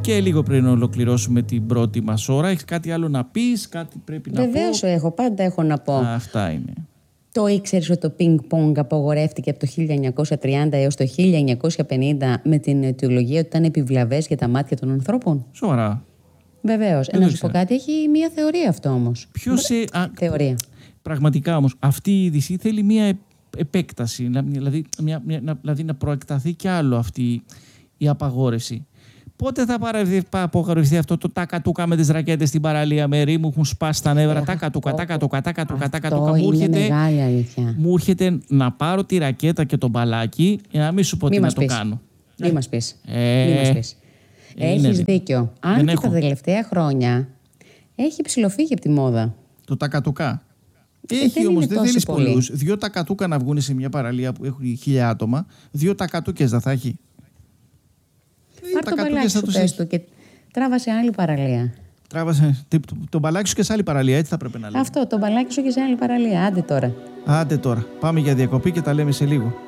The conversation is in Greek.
Και λίγο πριν ολοκληρώσουμε την πρώτη μας ώρα, έχεις κάτι άλλο να πεις, κάτι πρέπει να πω? Βεβαίως έχω, πάντα έχω να πω. Αυτά είναι. Το ήξερες ότι το πινκ-πονγκ απογορεύτηκε από το 1930 έως το 1950 με την αιτιολογία ότι ήταν επιβλαβές για τα μάτια των ανθρώπων? Σοβαρά? Βεβαίως. Να σου πω κάτι, έχει μία θεωρία αυτό όμως. Θεωρία. Πραγματικά όμως, αυτή η είδηση θέλει μία επέκταση, δηλαδή να προεκταθεί κι άλλο αυτή η απαγόρευση. Πότε θα απογορευτεί αυτό το τάκα-τούκα με τις ρακέτες στην παραλία? Μερί μου έχουν σπάσει τα νεύρα. Τάκα-τούκα. Μου έρχεται να πάρω τη ρακέτα και το μπαλάκι για να μην σου πω τι να το κάνω. Μη μας πεις. Έχεις δίκιο. Αν και τα τελευταία χρόνια έχει ψηλοφύγει από τη μόδα. Το τάκα-τούκα. Έχει όμως, δεν θέλεις πολλούς. 2 τακατούκα να βγουν σε μια παραλία που έχουν 1000 άτομα. 2 τακατούκες δεν θα έχει? Πάρ' το μπαλάκι σου, πες του, και τράβασε άλλη παραλία. Τράβασε το μπαλάκι σου και σε άλλη παραλία, έτσι θα πρέπει να λέμε. Αυτό, το μπαλάκι σου και σε άλλη παραλία. Άντε τώρα. Πάμε για διακοπή και τα λέμε σε λίγο.